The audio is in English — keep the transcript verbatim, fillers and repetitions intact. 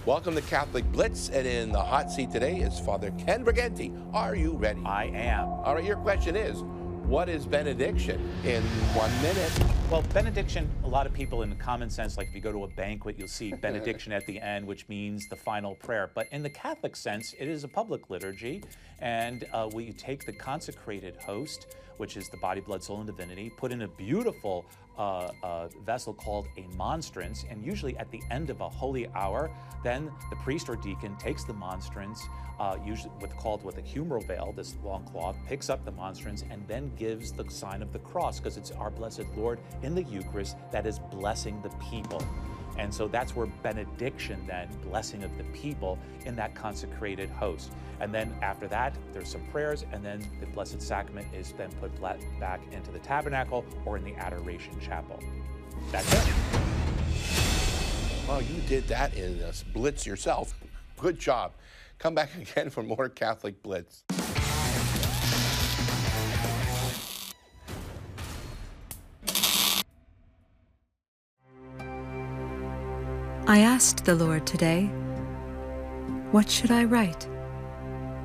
Welcome to Catholic Blitz, and in the hot seat today is Father Ken Briganti. Are you ready? I am. All right, your question is, what is benediction in one minute? Well, benediction, a lot of people in the common sense, like if you go to a banquet, you'll see benediction at the end, which means the final prayer. But in the Catholic sense, it is a public liturgy, and uh, we take the consecrated host, which is the body, blood, soul, and divinity, put in a beautiful uh, uh, vessel called a monstrance, and usually at the end of a holy hour, then the priest or deacon takes the monstrance, uh, usually with, called with a humeral veil, this long cloth, picks up the monstrance, and then gives the sign of the cross, because it's our blessed Lord in the Eucharist that is blessing the people. And so that's where benediction, then, blessing of the people in that consecrated host. And then after that, there's some prayers, and then the Blessed Sacrament is then put back into the tabernacle or in the Adoration Chapel. That's it. Well, you did that in a blitz yourself. Good job. Come back again for more Catholic Blitz. I asked the Lord today, what should I write?